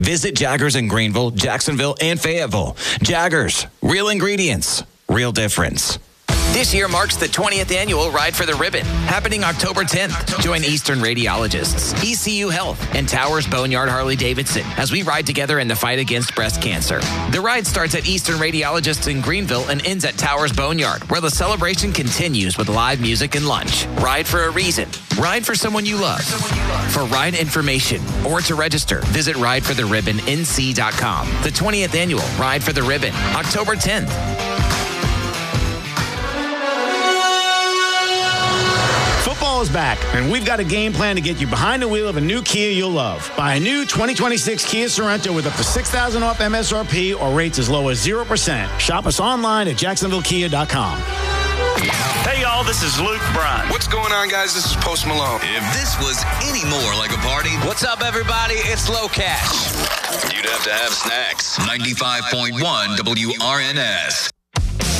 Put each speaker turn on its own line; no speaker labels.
Visit Jaggers in Greenville, Jacksonville, and Fayetteville. Jaggers, real ingredients, real difference. This year marks the 20th annual Ride for the Ribbon, happening October 10th. Join Eastern Radiologists, ECU Health, and Towers Boneyard Harley-Davidson as we ride together in the fight against breast cancer. The ride starts at Eastern Radiologists in Greenville and ends at Towers Boneyard, where the celebration continues with live music and lunch. Ride for a reason. Ride for someone you love. For ride information or to register, visit rideforotheribbonnc.com. The 20th annual Ride for the Ribbon, October 10th.
Football is back, and we've got a game plan to get you behind the wheel of a new Kia you'll love. Buy a new 2026 Kia Sorento with up to $6,000 off MSRP or rates as low as 0%. Shop us online at jacksonvillekia.com.
Hey, y'all, this is Luke Bryan.
What's going on, guys? This is Post Malone.
If this was any more like a party,
what's up, everybody? It's Low Cash.
You'd have to have snacks. 95.1 WRNS.